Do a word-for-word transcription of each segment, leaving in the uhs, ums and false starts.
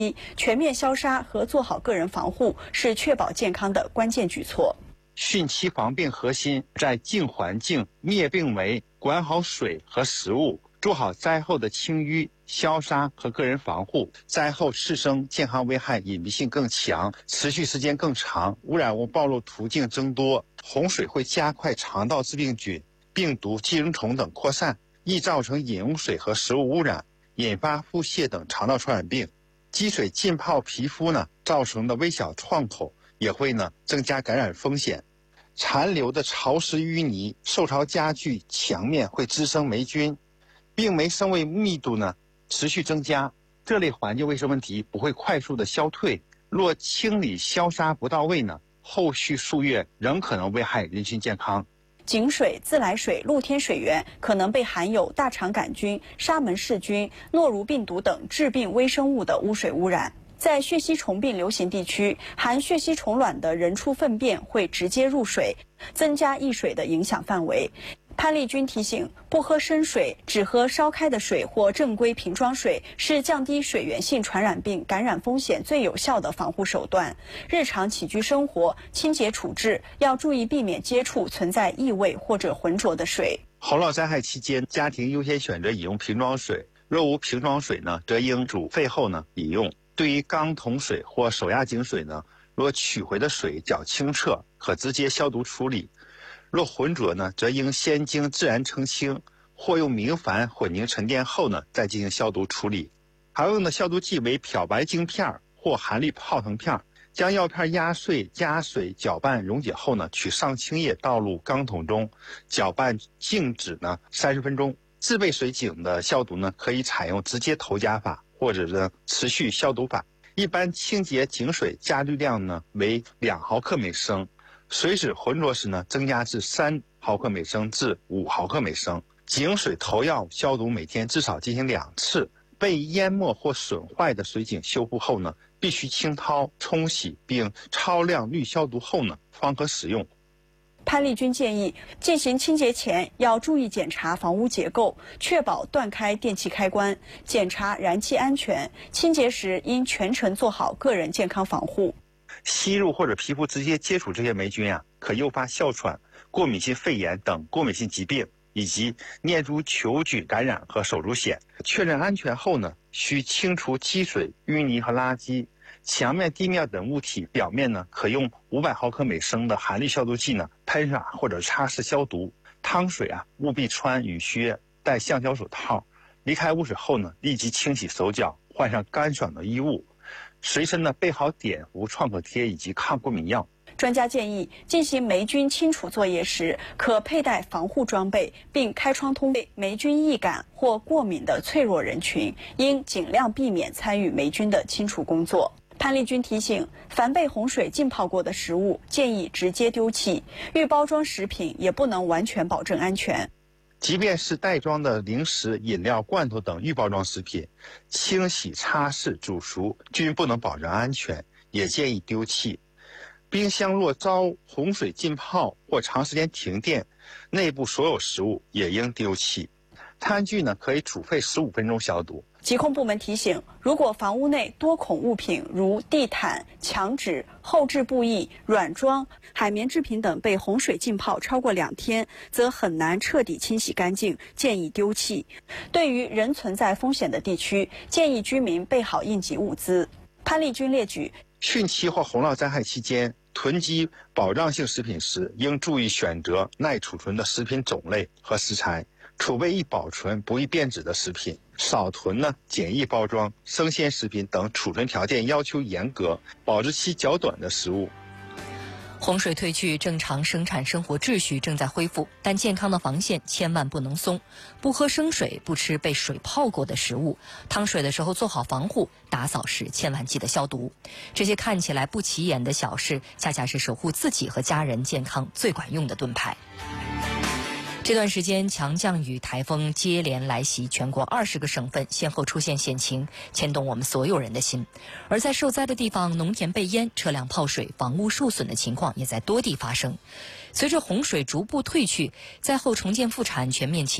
全面消杀和做好个人防护是确保健康的关键举措。 汛期防病核心在净环境、灭病媒、管好水和食物，做好灾后的清淤、消杀和个人防护。灾后次生健康危害隐蔽性更强，持续时间更长，污染物暴露途径增多。洪水会加快肠道致病菌、病毒、寄生虫等扩散，易造成饮用水和食物污染，引发腹泻等肠道传染病。积水浸泡皮肤呢，造成的微小创口也会呢增加感染风险。残留的潮湿淤泥、受潮家具墙面会滋生霉菌，病媒生位密度呢持续增加，这类环境卫生问题不会快速的消退。若清理消杀不到位呢，后续数月仍可能危害人群健康。 井水、自来水、露天水源可能被含有大肠杆菌、沙门氏菌、诺如病毒等致病微生物的污水污染。在血吸虫病流行地区，含血吸虫卵的人畜粪便会直接入水，增加溢水的影响范围。潘丽君提醒，不喝生水，只喝烧开的水或正规瓶装水是降低水源性传染病感染风险最有效的防护手段。日常起居生活、清洁处置要注意避免接触存在异味或者浑浊的水。 洪涝灾害期间，家庭优先选择饮用瓶装水，若无瓶装水呢，则应煮沸后呢饮用。对于缸桶水或手压井水呢，若取回的水较清澈，可直接消毒处理。若浑浊呢，则应先经自然澄清，或用明矾混凝沉淀后呢，再进行消毒处理。常用的消毒剂为漂白晶片或含氯泡腾片，将药片压碎，加水搅拌溶解后呢，取上清液倒入缸桶中，搅拌静止呢三十分钟。自备水井的消毒呢，可以采用直接投加法，或者是持续消毒法。一般清洁井水加氯量呢为两毫克每升。水质浑浊时呢，增加至三毫克每升至五毫克每升。井水投药消毒每天至少进行两次。被淹没或损坏的水井修复后呢，必须清掏、冲洗并超量氯消毒后呢，方可使用。 潘丽君建议，进行清洁前要注意检查房屋结构，确保断开电气开关，检查燃气安全。清洁时应全程做好个人健康防护。 吸入或者皮肤直接接触这些霉菌啊，可诱发哮喘、过敏性肺炎等过敏性疾病，以及念珠球菌感染和手足癣。确认安全后呢，需清除积水、淤泥和垃圾。墙面、地面等物体表面呢，可用五百毫克每升的含氯消毒剂呢喷洒或者擦拭消毒。汤水啊，务必穿雨靴，戴橡胶手套。离开污水后呢，立即清洗手脚，换上干爽的衣物。随身呢备好碘伏、创可贴以及抗过敏药。 专家建议，进行霉菌清除作业时，可佩戴防护装备，并开窗通风。霉菌易感或过敏的脆弱人群，应尽量避免参与霉菌的清除工作。潘丽君提醒，凡被洪水浸泡过的食物，建议直接丢弃。预包装食品也不能完全保证安全。 即便是袋装的零食、饮料、罐头等预包装食品，清洗、擦拭、煮熟均不能保证安全，也建议丢弃。冰箱若遭洪水浸泡或长时间停电，内部所有食物也应丢弃。餐具呢，可以煮沸十五分钟消毒。 疾控部门提醒，如果房屋内多孔物品如地毯、墙纸、后置布艺、软装、海绵制品等被洪水浸泡超过两天，则很难彻底清洗干净，建议丢弃。对于仍存在风险的地区，建议居民备好应急物资。潘丽君列举， 汛期或洪涝灾害期间，囤积保障性食品时，应注意选择耐储存的食品种类和食材，储备易保存、不易变质的食品，少囤呢简易包装、生鲜食品等储存条件要求严格、保质期较短的食物。 洪水退去，正常生产生活秩序正在恢复，但健康的防线千万不能松。不喝生水，不吃被水泡过的食物，汤水的时候做好防护，打扫时千万记得消毒。这些看起来不起眼的小事，恰恰是守护自己和家人健康最管用的盾牌。这段时间，强降雨、台风接连来袭，全国二十个省份先后出现险情，牵动我们所有人的心。而在受灾的地方，农田被淹、车辆泡水、房屋受损的情况也在多地发生。随着洪水逐步退去，灾后重建复产全面启动，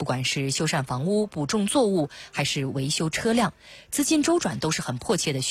不管是修缮房屋、补种作物，还是维修车辆，资金周转都是很迫切的需